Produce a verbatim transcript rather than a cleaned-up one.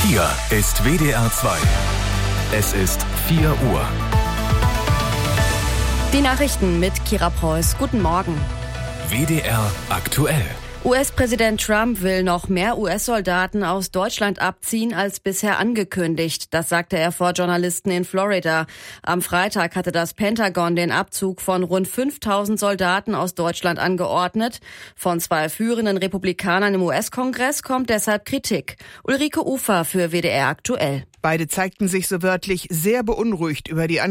Hier ist W D R zwei. Es ist vier Uhr. Die Nachrichten mit Kira Preuß. Guten Morgen. W D R aktuell. U S-Präsident Trump will noch mehr U S-Soldaten aus Deutschland abziehen als bisher angekündigt. Das sagte er vor Journalisten in Florida. Am Freitag hatte das Pentagon den Abzug von rund fünftausend Soldaten aus Deutschland angeordnet. Von zwei führenden Republikanern im U S-Kongress kommt deshalb Kritik. Ulrike Ufer für W D R aktuell. Beide zeigten sich so wörtlich sehr beunruhigt über die